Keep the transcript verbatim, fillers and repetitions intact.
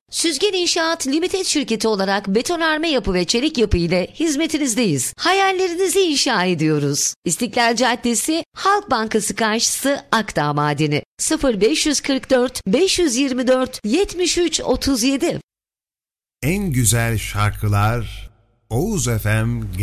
Süzgen İnşaat Limited şirketi olarak betonarme yapı ve çelik yapı ile hizmetinizdeyiz. Hayallerinizi inşa ediyoruz. İstiklal Caddesi, Halk Bankası karşısı, Akdağ Madeni. sıfır beş kırk dört beş yirmi dört yetmiş üç otuz yedi. En güzel şarkılar Oğuz F M